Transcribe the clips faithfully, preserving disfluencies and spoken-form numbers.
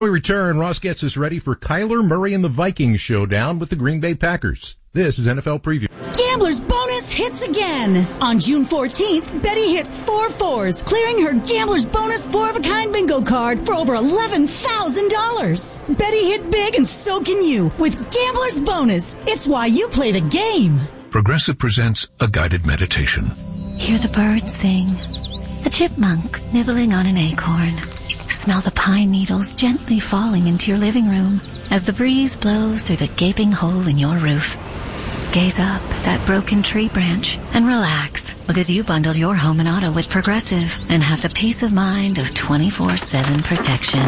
We return. Ross gets us ready for Kyler Murray and the Vikings showdown with the Green Bay Packers. This is N F L Preview. Gambler's Bonus hits again. On June fourteenth, Betty hit four fours, clearing her Gambler's Bonus four-of-a-kind bingo card for over eleven thousand dollars. Betty hit big, and so can you with Gambler's Bonus. It's why you play the game. Progressive presents a guided meditation. Hear the birds sing. A chipmunk nibbling on an acorn. Smell the pine needles gently falling into your living room as the breeze blows through the gaping hole in your roof. Gaze up at that broken tree branch and relax, because you bundled your home and auto with Progressive and have the peace of mind of twenty-four seven protection.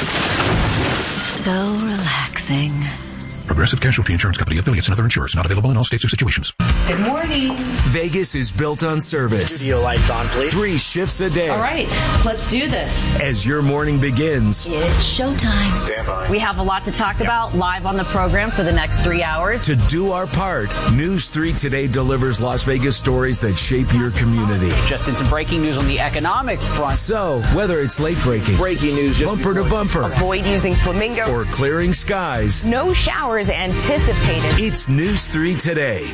So relaxing. Progressive Casualty Insurance Company, affiliates, and other insurers. Not available in all states or situations. Good morning. Vegas is built on service. Studio lights on, please. Three shifts a day. All right, let's do this. As your morning begins. It's showtime. Stand by. We have a lot to talk about live on the program for the next three hours. To do our part, News three Today delivers Las Vegas stories that shape your community. Just in some breaking news on the economic front. So, whether it's late breaking, breaking news, bumper to bumper, avoid using Flamingo, or clearing skies, no showers anticipated. It's News three Today.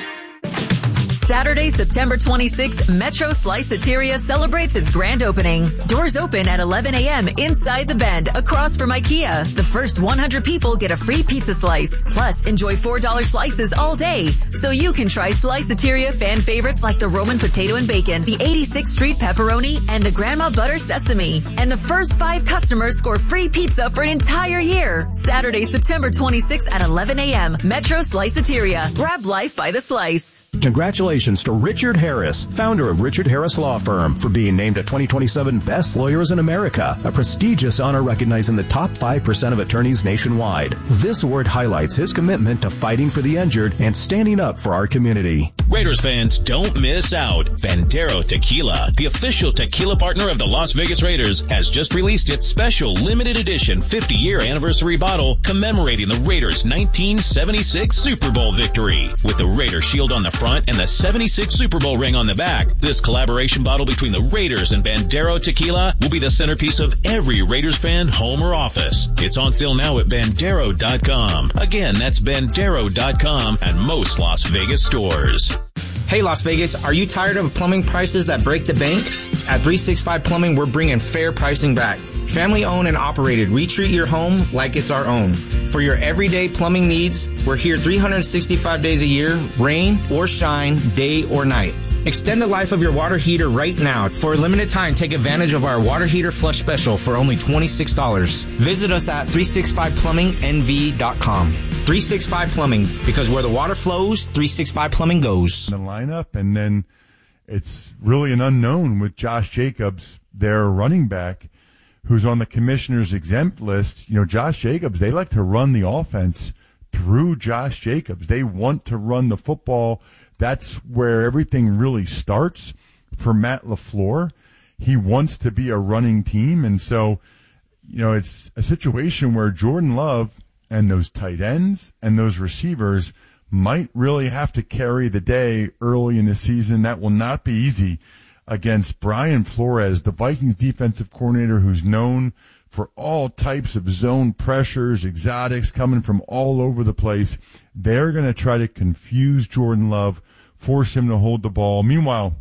Saturday, September twenty-sixth, Metro Sliceateria celebrates its grand opening. Doors open at eleven a.m. inside the Bend, across from IKEA. The first one hundred people get a free pizza slice. Plus, enjoy four dollar slices all day. So you can try Sliceateria fan favorites like the Roman potato and bacon, the eighty-sixth Street pepperoni, and the Grandma Butter sesame. And the first five customers score free pizza for an entire year. Saturday, September twenty-sixth at eleven a.m. Metro Sliceateria. Grab life by the slice. Congratulations to Richard Harris, founder of Richard Harris Law Firm, for being named a twenty twenty-seven Best Lawyers in America, a prestigious honor recognizing the top five percent of attorneys nationwide. This award highlights his commitment to fighting for the injured and standing up for our community. Raiders fans, don't miss out. Bandero Tequila, the official tequila partner of the Las Vegas Raiders, has just released its special limited edition fifty-year anniversary bottle commemorating the Raiders' nineteen seventy-six Super Bowl victory. With the Raider shield on the front and the seventy-six Super Bowl ring on the back, this collaboration bottle between the Raiders and Bandero Tequila will be the centerpiece of every Raiders fan home or office. It's on sale now at Bandero dot com. Again, that's Bandero dot com and most Las Vegas stores. Hey Las Vegas, are you tired of plumbing prices that break the bank? At three sixty-five Plumbing, we're bringing fair pricing back. Family owned and operated, we treat your home like it's our own. For your everyday plumbing needs, we're here three hundred sixty-five days a year, rain or shine, day or night. Extend the life of your water heater right now. For a limited time, take advantage of our water heater flush special for only twenty-six dollars. Visit us at three sixty-five plumbing N V dot com. three sixty-five Plumbing, because where the water flows, three sixty-five Plumbing goes. The lineup, and then it's really an unknown with Josh Jacobs, their running back, who's on the commissioner's exempt list. You know, Josh Jacobs, they like to run the offense through Josh Jacobs. They want to run the football. That's where everything really starts for Matt LaFleur. He wants to be a running team. And so, you know, it's a situation where Jordan Love and those tight ends and those receivers might really have to carry the day early in the season. That will not be easy against Brian Flores, the Vikings defensive coordinator, who's known for all types of zone pressures, exotics coming from all over the place. They're going to try to confuse Jordan Love, force him to hold the ball. Meanwhile,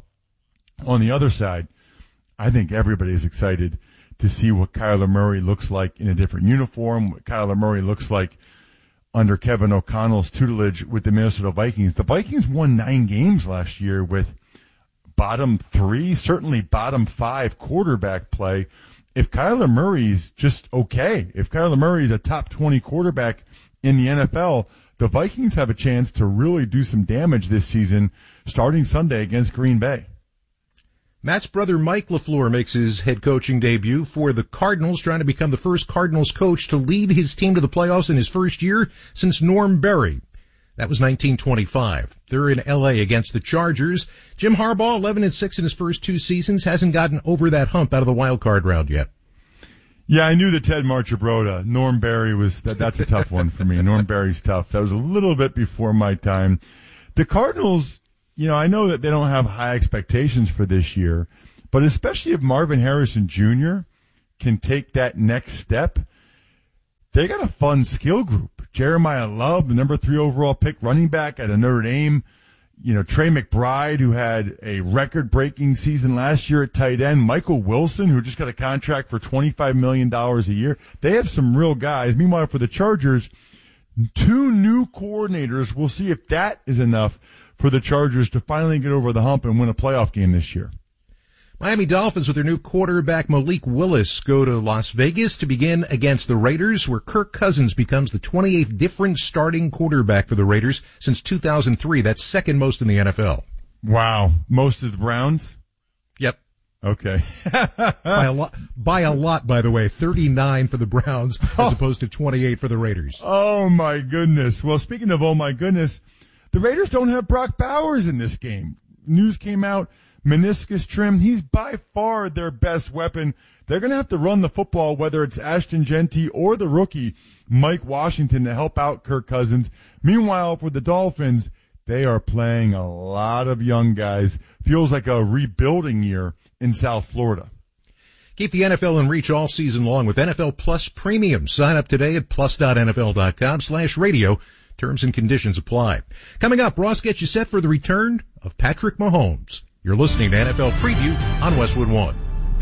on the other side, I think everybody is excited to see what Kyler Murray looks like in a different uniform, what Kyler Murray looks like under Kevin O'Connell's tutelage with the Minnesota Vikings. The Vikings won nine games last year with bottom three, certainly bottom five quarterback play. If Kyler Murray's just okay, if Kyler Murray's a top twenty quarterback in the N F L, the Vikings have a chance to really do some damage this season, starting Sunday against Green Bay. Matt's brother Mike LaFleur makes his head coaching debut for the Cardinals, trying to become the first Cardinals coach to lead his team to the playoffs in his first year since Norm Berry. That was nineteen twenty-five. They're in L A against the Chargers. Jim Harbaugh, eleven and six in his first two seasons, hasn't gotten over that hump out of the wild card round yet. Yeah, I knew that Ted Marchibroda, Norm Berry was, that, that's a tough one for me. Norm Berry's tough. That was a little bit before my time. The Cardinals, you know, I know that they don't have high expectations for this year, but especially if Marvin Harrison Junior can take that next step, they got a fun skill group. Jeremiah Love, the number three overall pick running back at Notre Dame. You know, Trey McBride, who had a record-breaking season last year at tight end. Michael Wilson, who just got a contract for twenty-five million dollars a year. They have some real guys. Meanwhile, for the Chargers, two new coordinators. We'll see if that is enough for the Chargers to finally get over the hump and win a playoff game this year. Miami Dolphins with their new quarterback Malik Willis go to Las Vegas to begin against the Raiders, where Kirk Cousins becomes the twenty-eighth different starting quarterback for the Raiders since two thousand three. That's second most in the N F L. Wow. Most of the Browns? Yep. Okay. by a lot, by a lot, by the way, thirty-nine for the Browns as opposed to twenty-eight for the Raiders. Oh my goodness. Well, speaking of oh my goodness, the Raiders don't have Brock Bowers in this game. News came out. Meniscus trim. He's by far their best weapon. They're going to have to run the football, whether it's Ashton Genty or the rookie Mike Washington, to help out Kirk Cousins. Meanwhile, for the Dolphins, they are playing a lot of young guys. Feels like a rebuilding year in South Florida. Keep the N F L in reach all season long with N F L Plus Premium. Sign up today at plus.nfl.com slash radio. Terms and conditions apply. Coming up, Ross gets you set for the return of Patrick Mahomes. You're listening to N F L Preview on Westwood One.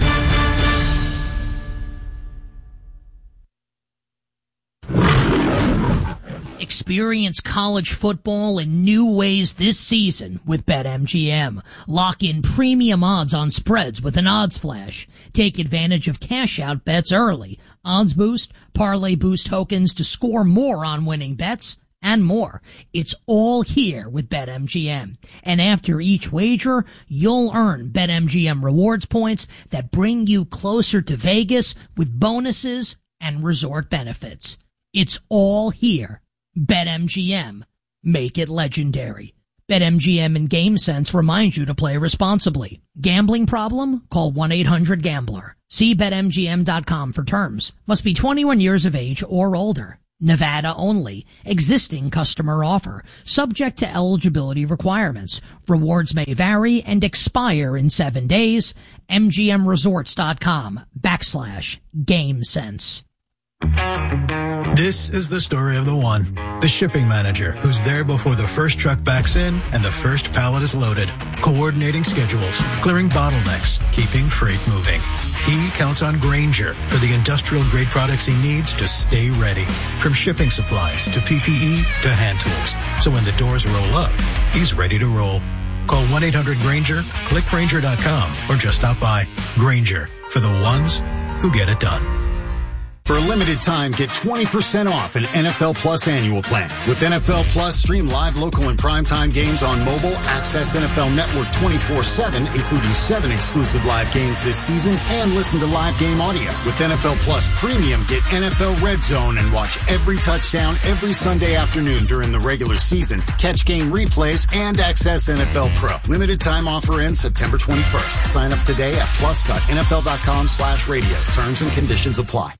Experience college football in new ways this season with BetMGM. Lock in premium odds on spreads with an odds flash. Take advantage of cash-out bets early. Odds boost, parlay boost tokens to score more on winning bets, and more. It's all here with BetMGM. And after each wager, you'll earn BetMGM rewards points that bring you closer to Vegas with bonuses and resort benefits. It's all here. BetMGM. Make it legendary. BetMGM and GameSense remind you to play responsibly. Gambling problem? Call one eight hundred gambler. See Bet M G M dot com for terms. Must be twenty-one years of age or older. Nevada only. Existing customer offer. Subject to eligibility requirements. Rewards may vary and expire in seven days. M G M resorts dot com backslash GameSense. This is the story of the one, the shipping manager who's there before the first truck backs in and the first pallet is loaded, coordinating schedules, clearing bottlenecks, keeping freight moving. He counts on Grainger for the industrial-grade products he needs to stay ready, from shipping supplies to P P E to hand tools. So when the doors roll up, he's ready to roll. Call one eight hundred Grainger, click Grainger dot com, or just stop by. Grainger, for the ones who get it done. For a limited time, get twenty percent off an N F L Plus annual plan. With N F L Plus, stream live, local, and primetime games on mobile. Access N F L Network twenty-four seven, including seven exclusive live games this season, and listen to live game audio. With N F L Plus Premium, get N F L Red Zone and watch every touchdown every Sunday afternoon during the regular season. Catch game replays and access N F L Pro. Limited time offer ends September twenty-first. Sign up today at plus.nfl.com slash radio. Terms and conditions apply.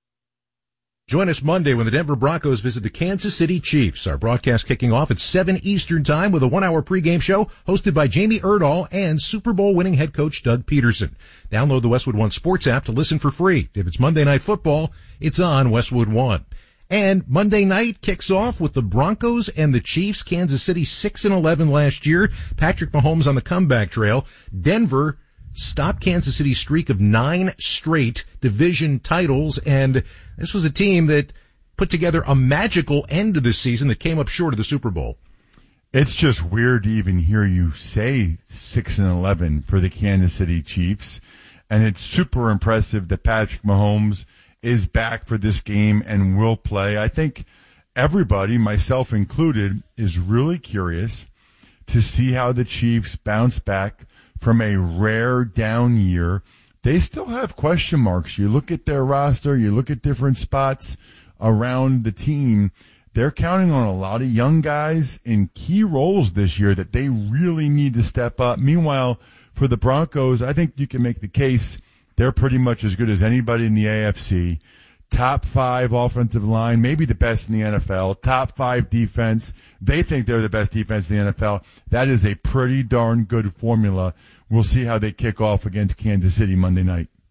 Join us Monday when the Denver Broncos visit the Kansas City Chiefs. Our broadcast kicking off at seven Eastern Time with a one-hour pregame show hosted by Jamie Erdahl and Super Bowl winning head coach Doug Peterson. Download the Westwood One Sports app to listen for free. If it's Monday Night Football, it's on Westwood One. And Monday night kicks off with the Broncos and the Chiefs. Kansas City six and eleven last year. Patrick Mahomes on the comeback trail. Denver stopped Kansas City's streak of nine straight division titles, and this was a team that put together a magical end to the season that came up short of the Super Bowl. It's just weird to even hear you say six and eleven for the Kansas City Chiefs, and it's super impressive that Patrick Mahomes is back for this game and will play. I think everybody, myself included, is really curious to see how the Chiefs bounce back from a rare down year. They still have question marks. You look at their roster, you look at different spots around the team. They're counting on a lot of young guys in key roles this year that they really need to step up. Meanwhile, for the Broncos, I think you can make the case they're pretty much as good as anybody in the A F C. Top five offensive line, maybe the best in the N F L. Top five defense. They think they're the best defense in the N F L. That is a pretty darn good formula. We'll see how they kick off against Kansas City Monday night.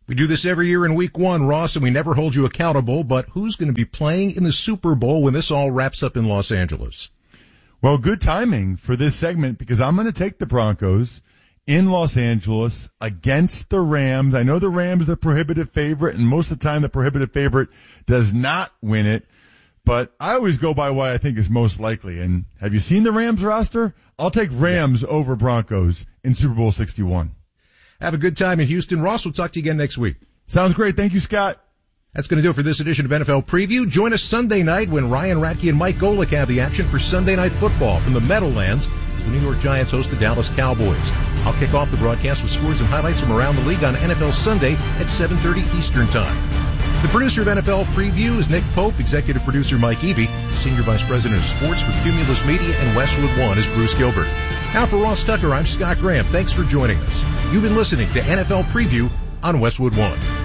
We do this every year in week one, Ross, and we never hold you accountable, but who's going to be playing in the Super Bowl when this all wraps up in Los Angeles? Well, good timing for this segment because I'm going to take the Broncos in Los Angeles against the Rams. I know the Rams are the prohibitive favorite, and most of the time the prohibitive favorite does not win it, but I always go by what I think is most likely. And have you seen the Rams roster? I'll take Rams yeah. over Broncos in Super Bowl sixty-one. Have a good time in Houston. Ross, we'll talk to you again next week. Sounds great. Thank you, Scott. That's going to do it for this edition of N F L Preview. Join us Sunday night when Ryan Ratke and Mike Golick have the action for Sunday Night Football from the Meadowlands as the New York Giants host the Dallas Cowboys. I'll kick off the broadcast with scores and highlights from around the league on N F L Sunday at seven thirty Eastern Time. The producer of N F L Preview is Nick Pope, executive producer Mike Evie, senior vice president of sports for Cumulus Media, and Westwood One is Bruce Gilbert. Now for Ross Tucker, I'm Scott Graham. Thanks for joining us. You've been listening to N F L Preview on Westwood One.